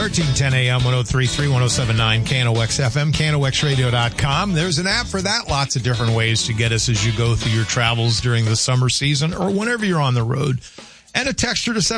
1310 AM, 103.3, 107.9, KNOX FM, KNOXradio.com. There's an app for that. Lots of different ways to get us as you go through your travels during the summer season or whenever you're on the road. And a texture to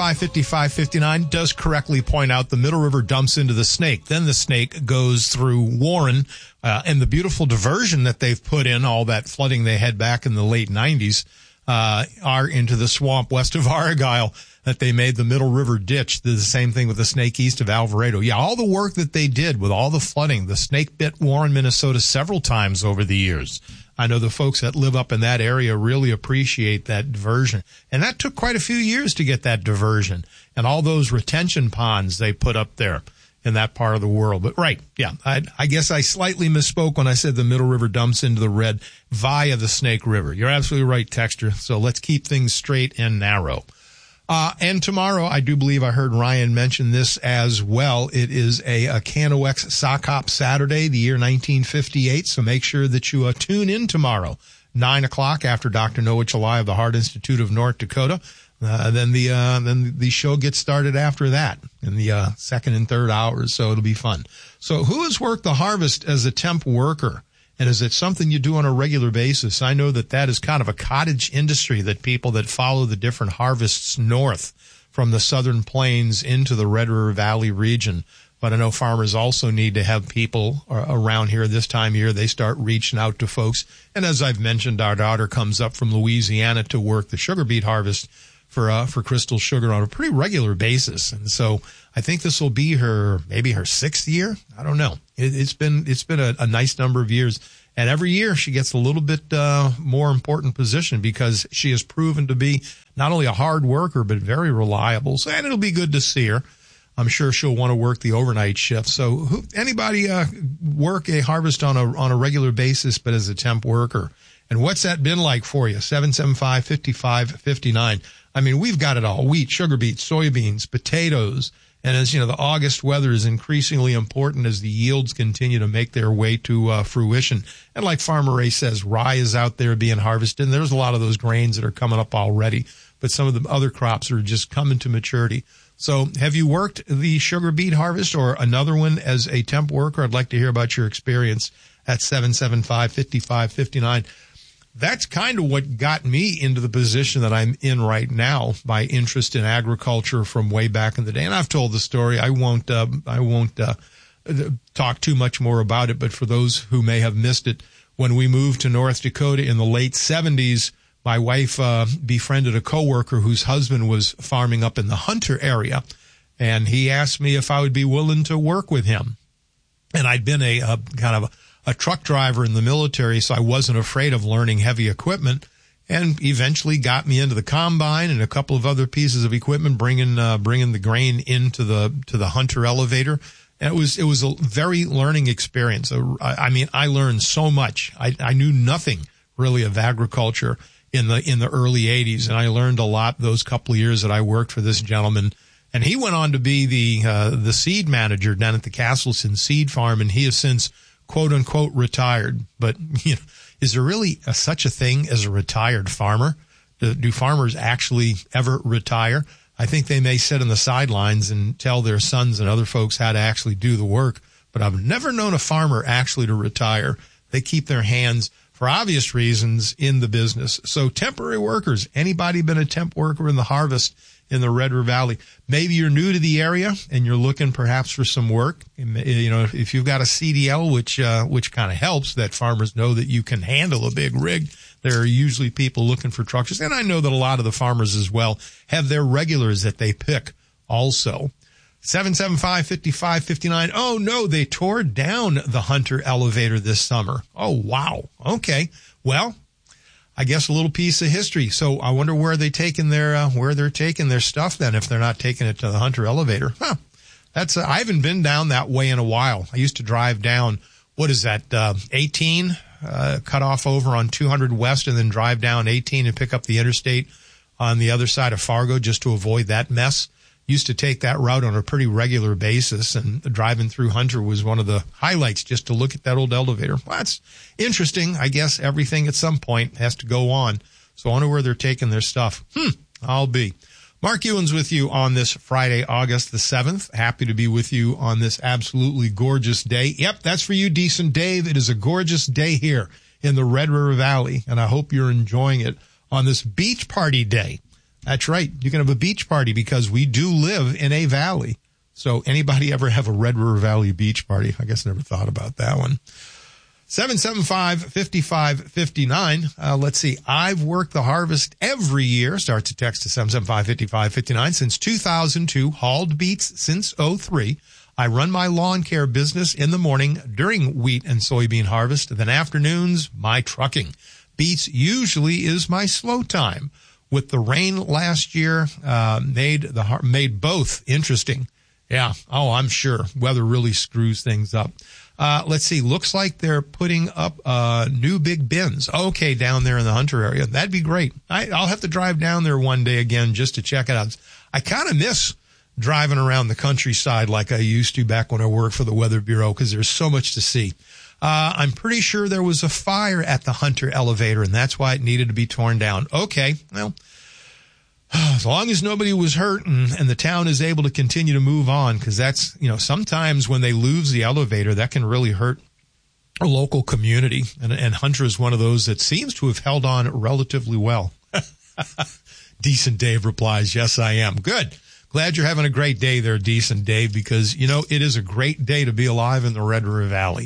775-5559 does correctly point out the Middle River dumps into the Snake. Then the Snake goes through Warren, and the beautiful diversion that they've put in, all that flooding they had back in the late 90s, are into the swamp west of Argyle that they made the Middle River ditch. The same thing with the Snake east of Alvarado. Yeah, all the work that they did with all the flooding, the Snake bit Warren, Minnesota several times over the years. I know the folks that live up in that area really appreciate that diversion. And that took quite a few years to get that diversion and all those retention ponds they put up there in that part of the world. But right, yeah, I guess I slightly misspoke when I said the Middle River dumps into the Red via the Snake River. You're absolutely right, Texture. So let's keep things straight and narrow. And tomorrow, I do believe I heard Ryan mention this as well. It is a KNOX Sock Hop Saturday, the year 1958. So make sure that you tune in tomorrow, 9 o'clock after Dr. Noah Chalai of the Heart Institute of North Dakota. Then the show gets started after that in the second and third hours. So it'll be fun. So who has worked the harvest as a temp worker? And is it something you do on a regular basis? I know that is kind of a cottage industry, that people that follow the different harvests north from the southern plains into the Red River Valley region. But I know farmers also need to have people around here this time of year. They start reaching out to folks. And as I've mentioned, our daughter comes up from Louisiana to work the sugar beet harvest for Crystal Sugar on a pretty regular basis. And so I think this will be maybe her sixth year. I don't know. It's been a nice number of years. And every year she gets a little bit more important position because she has proven to be not only a hard worker, but very reliable. So, and it'll be good to see her. I'm sure she'll want to work the overnight shift. So anybody work a harvest on a regular basis, but as a temp worker? And what's that been like for you? 775-5559. I mean, we've got it all. Wheat, sugar beets, soybeans, potatoes. And as you know, the August weather is increasingly important as the yields continue to make their way to fruition. And like Farmer Ray says, rye is out there being harvested. And there's a lot of those grains that are coming up already. But some of the other crops are just coming to maturity. So have you worked the sugar beet harvest or another one as a temp worker? I'd like to hear about your experience at 775-5559. That's kind of what got me into the position that I'm in right now, my interest in agriculture from way back in the day. And I've told the story. I won't talk too much more about it, but for those who may have missed it, when we moved to North Dakota in the late 70s, my wife befriended a coworker whose husband was farming up in the Hunter area, and he asked me if I would be willing to work with him. And I'd been a kind of a truck driver in the military, so I wasn't afraid of learning heavy equipment, and eventually got me into the combine and a couple of other pieces of equipment, bringing the grain into the Hunter elevator. And it was a very learning experience. I mean, I learned so much. I knew nothing really of agriculture in the early 80s, and I learned a lot those couple of years that I worked for this gentleman. And he went on to be the seed manager down at the Castleton Seed Farm, and he has since quote unquote retired. But you know, is there really such a thing as a retired farmer? Do farmers actually ever retire? I think they may sit on the sidelines and tell their sons and other folks how to actually do the work, but I've never known a farmer actually to retire. They keep their hands, for obvious reasons, in the business. So temporary workers, anybody been a temp worker in the harvest in the Red River Valley? Maybe you're new to the area and you're looking perhaps for some work. You know, if you've got a CDL, which kind of helps that farmers know that you can handle a big rig. There are usually people looking for truckers. And I know that a lot of the farmers as well have their regulars that they pick also. 775-5559. Oh no, they tore down the Hunter elevator this summer. Oh wow. Okay. Well, I guess a little piece of history. So I wonder where they're taking their stuff then, if they're not taking it to the Hunter elevator. Huh. I haven't been down that way in a while. I used to drive down, 18, cut off over on 200 West and then drive down 18 and pick up the interstate on the other side of Fargo just to avoid that mess. Used to take that route on a pretty regular basis, and driving through Hunter was one of the highlights just to look at that old elevator. Well, that's interesting. I guess everything at some point has to go on. So I wonder where they're taking their stuff. I'll be. Mark Ewens with you on this Friday, August the 7th. Happy to be with you on this absolutely gorgeous day. Yep, that's for you, Decent Dave. It is a gorgeous day here in the Red River Valley, and I hope you're enjoying it on this beach party day. That's right. You can have a beach party because we do live in a valley. So anybody ever have a Red River Valley beach party? I guess I never thought about that one. 775-5559. Let's see. I've worked the harvest every year. Start to text to 775-5559 since 2002. Hauled beets since 03. I run my lawn care business in the morning during wheat and soybean harvest. Then afternoons, my trucking. Beets usually is my slow time. With the rain last year, made both interesting. Yeah. Oh, I'm sure. Weather really screws things up. Let's see. Looks like they're putting up new big bins. Okay, down there in the Hunter area. That'd be great. I'll have to drive down there one day again just to check it out. I kind of miss driving around the countryside like I used to back when I worked for the Weather Bureau because there's so much to see. I'm pretty sure there was a fire at the Hunter elevator, and that's why it needed to be torn down. Okay, well, as long as nobody was hurt and the town is able to continue to move on, because that's, sometimes when they lose the elevator, that can really hurt a local community. And Hunter is one of those that seems to have held on relatively well. Decent Dave replies, yes, I am. Good. Glad you're having a great day there, Decent Dave, because, it is a great day to be alive in the Red River Valley.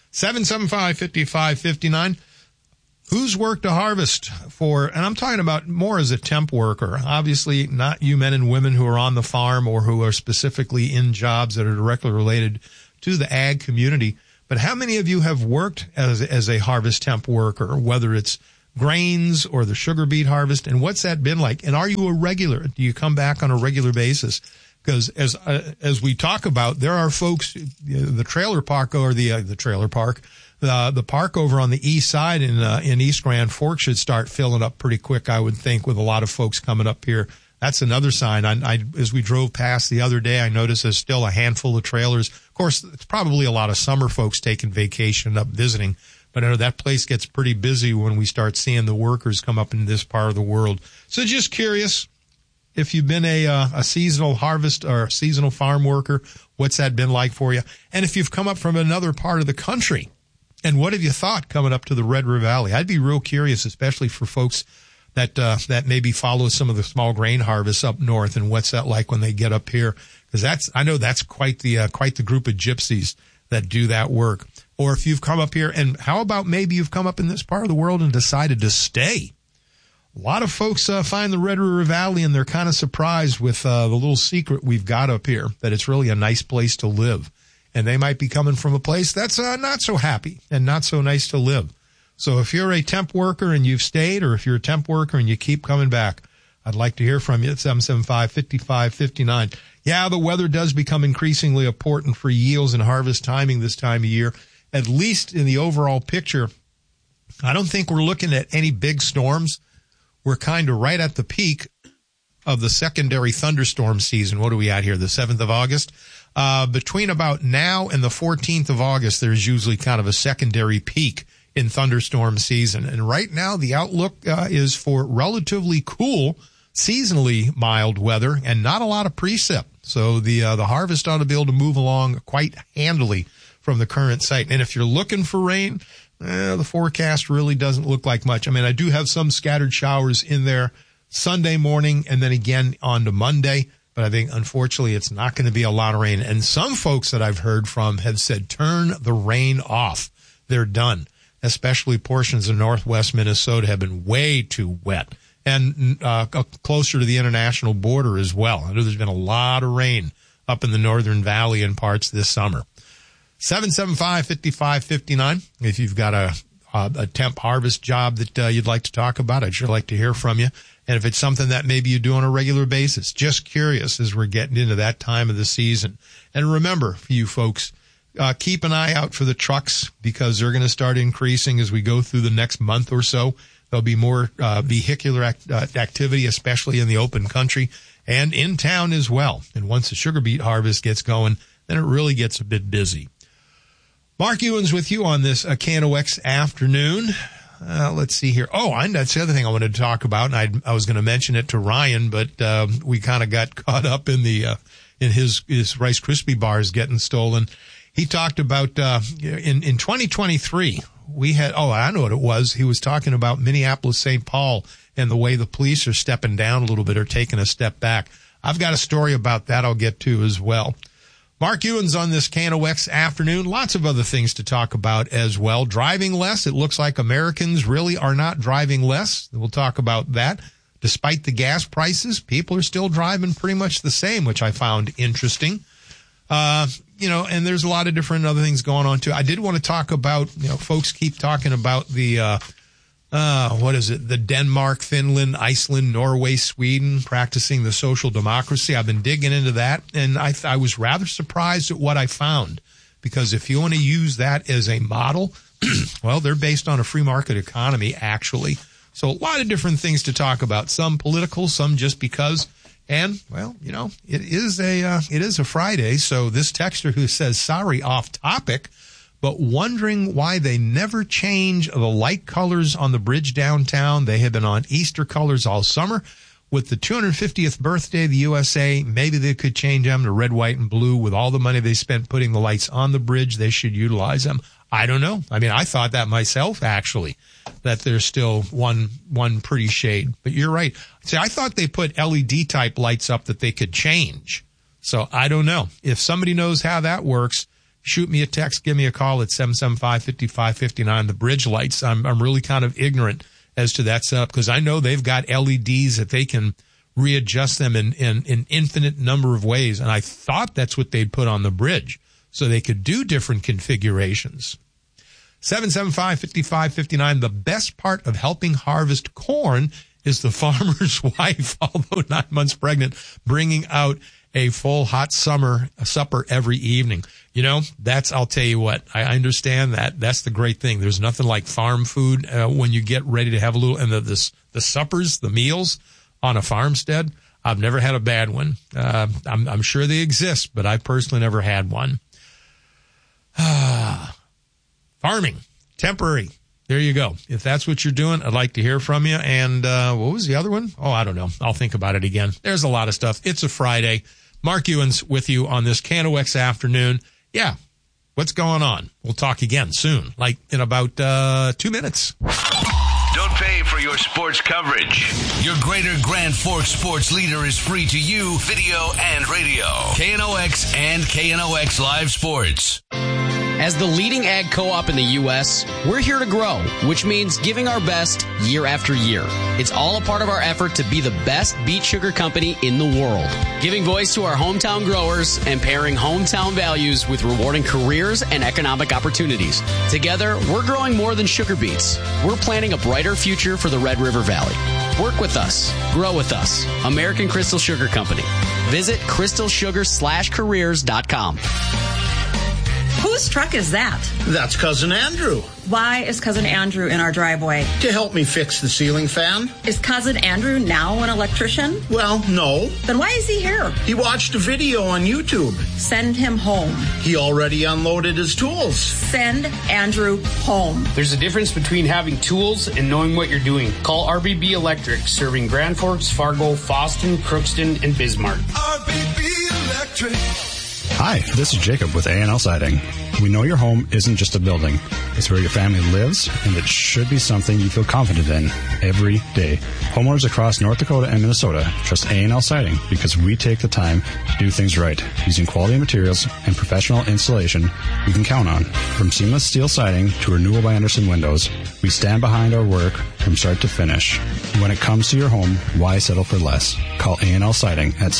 775-5559. Who's worked a harvest for, and I'm talking about more as a temp worker, obviously not you men and women who are on the farm or who are specifically in jobs that are directly related to the ag community, but how many of you have worked as a harvest temp worker, whether it's grains or the sugar beet harvest, and what's that been like? And are you a regular? Do you come back on a regular basis? Because as we talk about, there are folks, the trailer park or the trailer park, the park over on the east side in East Grand Fork should start filling up pretty quick, I would think, with a lot of folks coming up here. That's another sign. As we drove past the other day, I noticed there's still a handful of trailers. Of course, it's probably a lot of summer folks taking vacation up visiting, but I know that place gets pretty busy when we start seeing the workers come up in this part of the world. So just curious, if you've been a seasonal harvest or seasonal farm worker, what's that been like for you? And if you've come up from another part of the country, and what have you thought coming up to the Red River Valley? I'd be real curious, especially for folks that maybe follow some of the small grain harvests up north, and what's that like when they get up here? Because I know that's quite the group of gypsies that do that work. Or if you've come up here, and how about maybe you've come up in this part of the world and decided to stay? A lot of folks find the Red River Valley and they're kind of surprised with the little secret we've got up here, that it's really a nice place to live. And they might be coming from a place that's not so happy and not so nice to live. So if you're a temp worker and you've stayed, or if you're a temp worker and you keep coming back, I'd like to hear from you at 775-5559. Yeah, the weather does become increasingly important for yields and harvest timing this time of year, at least in the overall picture. I don't think we're looking at any big storms. We're kind of right at the peak of the secondary thunderstorm season. What are we at here? The 7th of August? Between about now and the 14th of August, there's usually kind of a secondary peak in thunderstorm season. And right now, the outlook is for relatively cool, seasonally mild weather and not a lot of precip. So the harvest ought to be able to move along quite handily from the current site. And if you're looking for rain, the forecast really doesn't look like much. I mean, I do have some scattered showers in there Sunday morning and then again on to Monday. But I think, unfortunately, it's not going to be a lot of rain. And some folks that I've heard from have said, turn the rain off. They're done. Especially portions of northwest Minnesota have been way too wet. And closer to the international border as well. I know there's been a lot of rain up in the Northern Valley and parts this summer. 775-5559. If you've got a temp harvest job that you'd like to talk about, I'd sure like to hear from you. And if it's something that maybe you do on a regular basis, just curious as we're getting into that time of the season. And remember, for you folks, keep an eye out for the trucks, because they're going to start increasing as we go through the next month or so. There'll be more vehicular activity, especially in the open country and in town as well. And once the sugar beet harvest gets going, then it really gets a bit busy. Mark Ewens with you on this KNOX afternoon. let's see here. Oh, and that's the other thing I wanted to talk about, and I was going to mention it to Ryan, but we kind of got caught up in in his Rice Krispie bars getting stolen. He talked about in 2023 we had. Oh, I know what it was. He was talking about Minneapolis, St. Paul, and the way the police are stepping down a little bit or taking a step back. I've got a story about that I'll get to as well. Mark Ewan's on this KNOX afternoon. Lots of other things to talk about as well. Driving less. It looks like Americans really are not driving less. We'll talk about that. Despite the gas prices, people are still driving pretty much the same, which I found interesting. And there's a lot of different other things going on too. I did want to talk about, folks keep talking about the, the Denmark, Finland, Iceland, Norway, Sweden, practicing the social democracy. I've been digging into that, and I was rather surprised at what I found, because if you want to use that as a model, well, they're based on a free market economy, actually. So a lot of different things to talk about, some political, some just because. And, well, it is a Friday, so this texter who says, sorry, off topic, but wondering why they never change the light colors on the bridge downtown. They have been on Easter colors all summer. With the 250th birthday of the USA, maybe they could change them to red, white, and blue. With all the money they spent putting the lights on the bridge, they should utilize them. I don't know. I mean, I thought that myself, actually, that there's still one pretty shade. But you're right. See, I thought they put LED-type lights up that they could change. So I don't know. If somebody knows how that works, shoot me a text, give me a call at 775-5559. The bridge lights, I'm really kind of ignorant as to that setup, because I know they've got LEDs that they can readjust them in infinite number of ways. And I thought that's what they'd put on the bridge, so they could do different configurations. 775-5559. The best part of helping harvest corn is the farmer's wife, although 9 months pregnant, bringing out a full hot supper every evening. I'll tell you what, I understand that. That's the great thing. There's nothing like farm food when you get ready to have a little, and the suppers, the meals on a farmstead. I've never had a bad one. I'm sure they exist, but I personally never had one. Farming, temporary. There you go. If that's what you're doing, I'd like to hear from you. And what was the other one? Oh, I don't know. I'll think about it again. There's a lot of stuff. It's a Friday. Mark Ewan's with you on this KNOX afternoon. Yeah, what's going on? We'll talk again soon, like in about 2 minutes. Don't pay for your sports coverage. Your Greater Grand Forks sports leader is free to you, video and radio. KNOX and KNOX Live Sports. As the leading ag co-op in the U.S., we're here to grow, which means giving our best year after year. It's all a part of our effort to be the best beet sugar company in the world, giving voice to our hometown growers and pairing hometown values with rewarding careers and economic opportunities. Together, we're growing more than sugar beets. We're planning a brighter future for the Red River Valley. Work with us. Grow with us. American Crystal Sugar Company. Visit crystalsugar/careers.com. Whose truck is that? That's Cousin Andrew. Why is Cousin Andrew in our driveway? To help me fix the ceiling fan. Is Cousin Andrew now an electrician? Well, no. Then why is he here? He watched a video on YouTube. Send him home. He already unloaded his tools. Send Andrew home. There's a difference between having tools and knowing what you're doing. Call RBB Electric, serving Grand Forks, Fargo, Fosston, Crookston, and Bismarck. RBB Electric. Hi, this is Jacob with A&L Siding. We know your home isn't just a building. It's where your family lives, and it should be something you feel confident in every day. Homeowners across North Dakota and Minnesota trust A&L Siding because we take the time to do things right, using quality materials and professional installation you can count on. From seamless steel siding to Renewal by Andersen windows, we stand behind our work from start to finish. When it comes to your home, why settle for less? Call A&L Siding at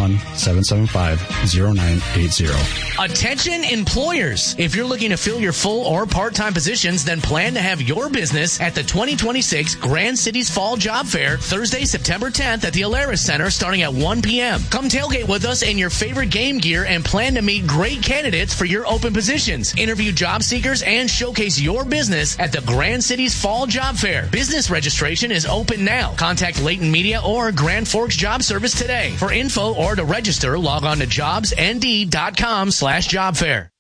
701-775-0980. Attention employers! If you're looking to fill your full or part-time positions, then plan to have your business at the 2026 Grand Cities Fall Job Fair, Thursday, September 10th at the Alaris Center starting at 1 p.m. Come tailgate with us in your favorite game gear and plan to meet great candidates for your open positions. Interview job seekers and showcase your business at the Grand Cities Fall Job Fair. Business registration is open now. Contact Layton Media or Grand Forks Job Service today. For info or to register, log on to jobsnd.com/jobfair.